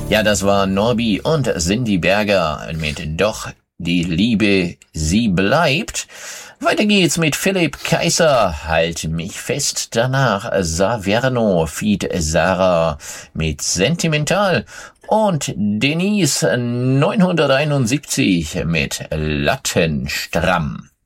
Ja, das war Norbi und Cindy Berger mit Doch die Liebe, sie bleibt. Weiter geht's mit Philipp Kaiser, Halt mich fest. Danach Saverno, feat. Sarah mit Sentimental. Und Denise 971 mit Lattenstramm.